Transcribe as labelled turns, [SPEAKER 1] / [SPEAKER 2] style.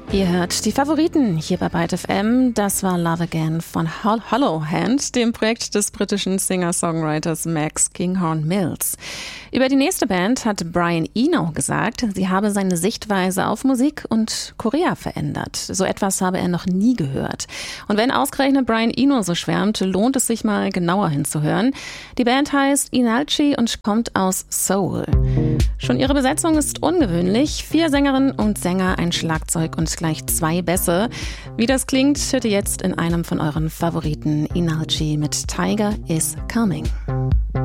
[SPEAKER 1] Ihr hört die Favoriten hier bei Byte FM. Das war Love Again von Hollow Hand, dem Projekt des britischen Singer-Songwriters Max Kinghorn Mills. Über die nächste Band hat Brian Eno gesagt, sie habe seine Sichtweise auf Musik und Korea verändert. So etwas habe er noch nie gehört. Und wenn ausgerechnet Brian Eno so schwärmt, lohnt es sich mal genauer hinzuhören. Die Band heißt Inalchi und kommt aus Seoul. Schon ihre Besetzung ist ungewöhnlich. 4 Sängerinnen und Sänger, ein Schlagzeug und gleich 2 Bässe. Wie das klingt, hört ihr jetzt in einem von euren Favoriten, Inalchi mit Tiger is Coming.